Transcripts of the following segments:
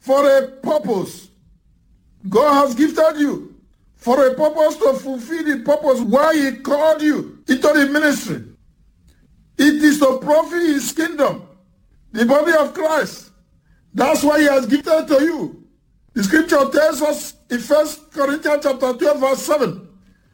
for a purpose. God has gifted you for a purpose to fulfill the purpose why he called you into the ministry. It is to profit his kingdom, the body of Christ. That's why he has gifted to you. The scripture tells us in 1 Corinthians chapter 12, verse 7.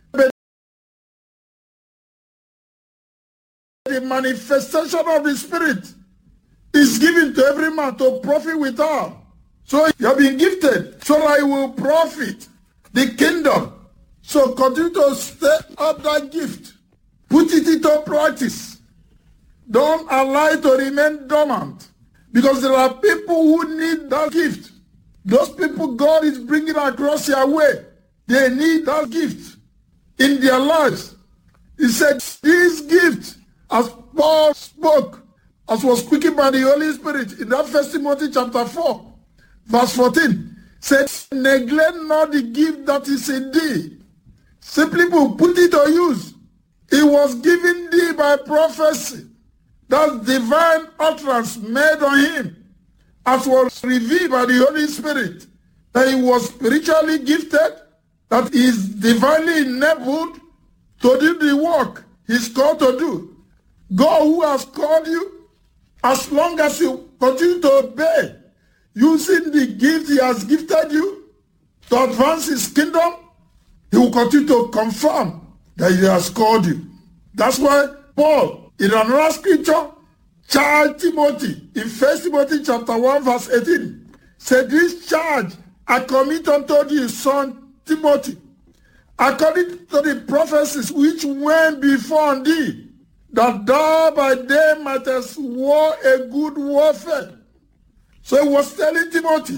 The manifestation of the Spirit is given to every man to profit withal. So you have been gifted so that you will profit the kingdom. So continue to step up that gift. Put it into practice. Don't allow it to remain dormant. Because there are people who need that gift. Those people God is bringing across your way, they need that gift in their lives. He said, this gift, as Paul spoke, as was quickened by the Holy Spirit in that 1 Timothy chapter 4, verse 14, said, neglect not the gift that is in thee. Simply put it to use. It was given thee by prophecy. That divine utterance made on him, as was revealed by the Holy Spirit, that he was spiritually gifted, that he is divinely enabled to do the work he's called to do. God who has called you, as long as you continue to obey, using the gift he has gifted you to advance his kingdom, he will continue to confirm that he has called you. That's why Paul, in another scripture, charge Timothy in 1 Timothy chapter 1 verse 18, said, this charge I commit unto thee, son Timothy, according to the prophecies which went before on thee, that thou by them mightest war a good warfare. So he was telling Timothy,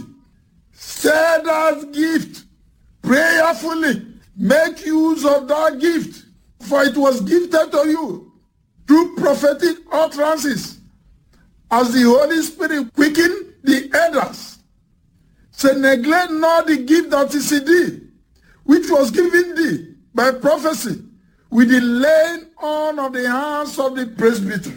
say that gift prayerfully, make use of that gift, for it was gifted to you through prophetic utterances, as the Holy Spirit quickened the elders. Say, neglect not the gift that is in thee, which was given thee by prophecy, with the laying on of the hands of the presbytery.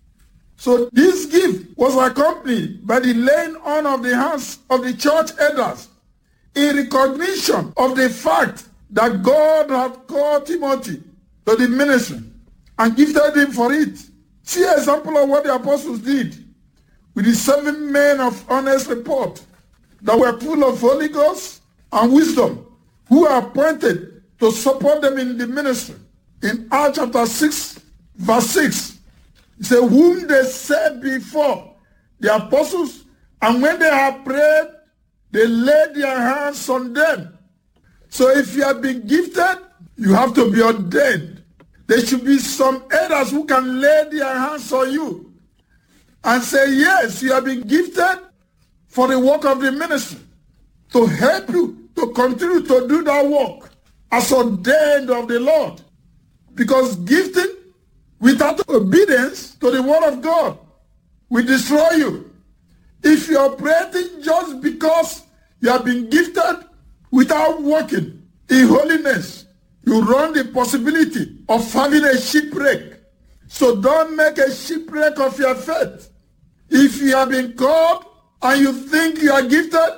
So this gift was accompanied by the laying on of the hands of the church elders, in recognition of the fact that God had called Timothy to the ministry and gifted him for it. See an example of what the apostles did with the 7 men of honest report that were full of Holy Ghost and wisdom, who were appointed to support them in the ministry. In Acts chapter 6, verse 6, it says, whom they said before the apostles, and when they had prayed, they laid their hands on them. So if you have been gifted, you have to be ordained. There should be some elders who can lay their hands on you and say, yes, you have been gifted for the work of the ministry, to help you to continue to do that work as ordained of the Lord. Because gifting without obedience to the word of God will destroy you. If you're operating just because you have been gifted without working in holiness, you run the possibility of having a shipwreck. So don't make a shipwreck of your faith. If you have been called and you think you are gifted,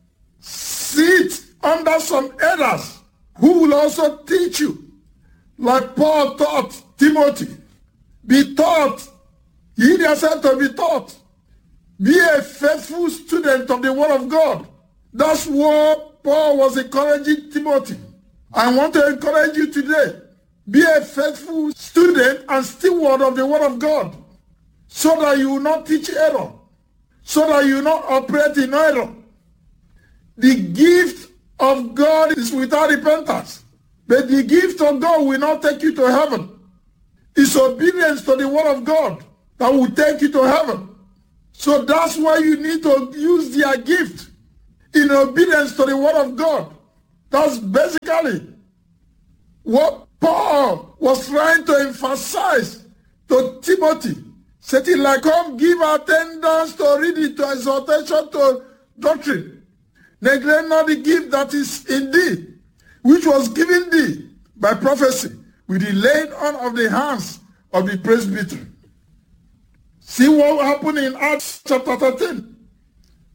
sit under some elders who will also teach you. Like Paul taught Timothy. Be taught. Yield yourself to be taught. Be a faithful student of the word of God. That's what Paul was encouraging Timothy. I want to encourage you today. Be a faithful student and steward of the word of God, so that you will not teach error, so that you will not operate in error. The gift of God is without repentance, but the gift of God will not take you to heaven. It's obedience to the word of God that will take you to heaven. So that's why you need to use their gift in obedience to the word of God. That's basically what Paul was trying to emphasize to Timothy. Saying, like, come give attendance to reading, to exhortation, to doctrine. Neglect not the gift that is in thee, which was given thee by prophecy, with the laying on of the hands of the presbytery. See what happened in Acts chapter 13,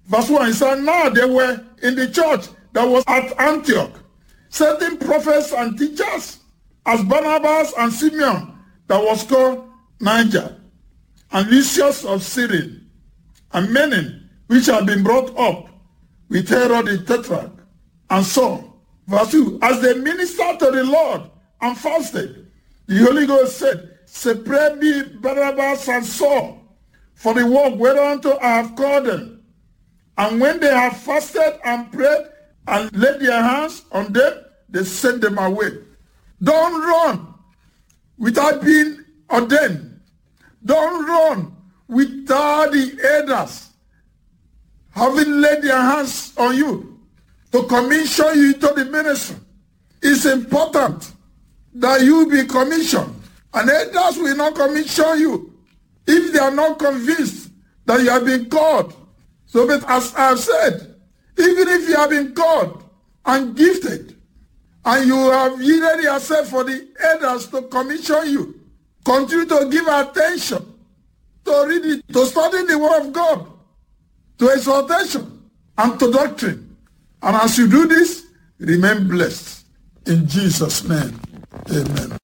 Verse 1, he said, now there were in the church that was at Antioch certain prophets and teachers, as Barnabas and Simeon, that was called Niger, and Lucius of Cyrene, and many which had been brought up with Herod the Tetrarch, and Saul. Verse 2, as they ministered to the Lord and fasted, the Holy Ghost said, separate me Barnabas and Saul for the work whereunto I have called them. And when they have fasted and prayed and laid their hands on them, they sent them away. Don't run without being ordained. Don't run without the elders having laid their hands on you to commission you to the ministry. It's important that you be commissioned. And elders will not commission you if they are not convinced that you have been called. So, but as I have said, even if you have been called and gifted, and you have yielded yourself for the elders to commission you, continue to give attention to reading, to studying the Word of God, to exhortation, and to doctrine. And as you do this, remain blessed. In Jesus' name, amen.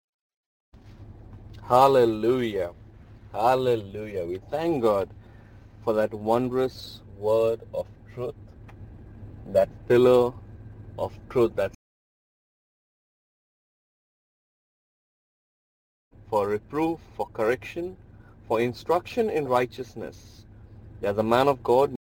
Hallelujah. Hallelujah. We thank God for that wondrous word of truth, that pillar of truth that's for reproof, for correction, for instruction in righteousness. As a man of God,